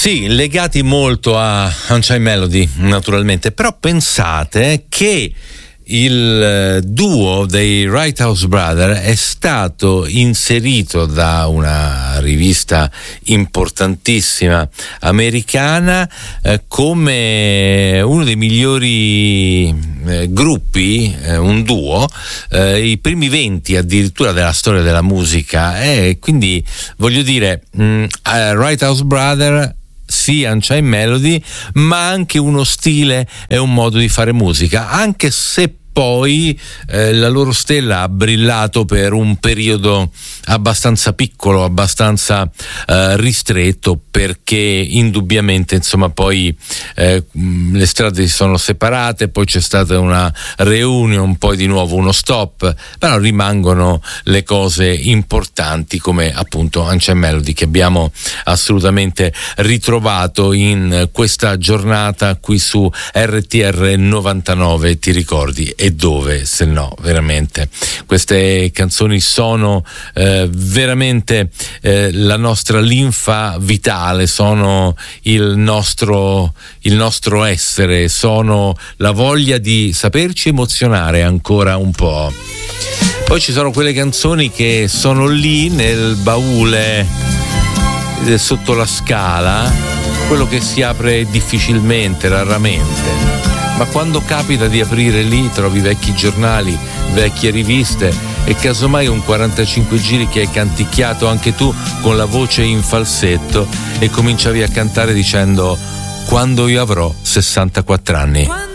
Sì, legati molto a Unchained Melody, naturalmente, però pensate che il duo dei Righthouse Brothers è stato inserito da una rivista importantissima americana come uno dei migliori gruppi, un duo, i primi 20 addirittura della storia della musica, e quindi voglio dire, Righthouse Brothers, sì, Unchained Melody, ma anche uno stile e un modo di fare musica, anche se poi la loro stella ha brillato per un periodo abbastanza piccolo, abbastanza ristretto, perché indubbiamente insomma poi le strade si sono separate, poi c'è stata una reunion, poi di nuovo uno stop, però rimangono le cose importanti come appunto Unchained Melody, che abbiamo assolutamente ritrovato in questa giornata qui su RTR 99, ti ricordi? E dove se no, veramente queste canzoni sono veramente la nostra linfa vitale, sono il nostro essere, sono la voglia di saperci emozionare ancora un po'. Poi ci sono quelle canzoni che sono lì nel baule sotto la scala, quello che si apre difficilmente, raramente, ma quando capita di aprire lì trovi vecchi giornali, vecchie riviste e casomai un 45 giri che hai canticchiato anche tu con la voce in falsetto e cominciavi a cantare dicendo: quando io avrò 64 anni.